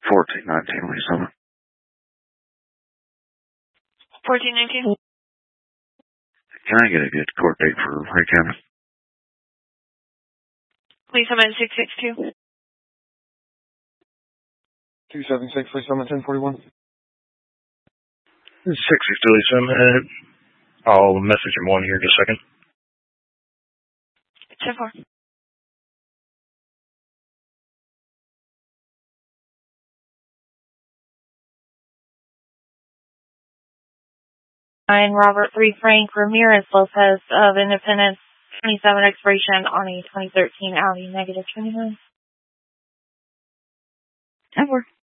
1419 Lee Summit. 1419. Can I get a good court date for Ray County? Lee Summit 662. 276 Lee Summit 1041. 662 Lee Summit. I'll message him one here in just a second. 10-4. Robert 3 Frank Ramirez Lopez of Independence, 27 expiration on a 2013 Audi -29. 10-4.